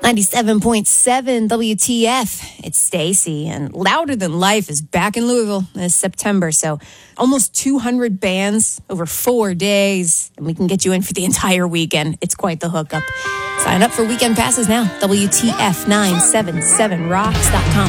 97.7 WTF. It's Stacy, and Louder Than Life is back in Louisville this September. So almost 200 bands over 4 days, and we can get you in for the entire weekend. It's quite the hookup. Sign up for weekend passes now. WTF977rocks.com.